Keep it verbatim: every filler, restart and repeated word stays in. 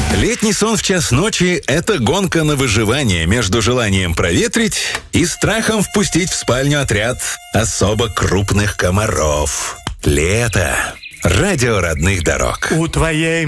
Летний сон в час ночи – это гонка на выживание между желанием проветрить и страхом впустить в спальню отряд особо крупных комаров. Лето. Радио родных дорог. У твоей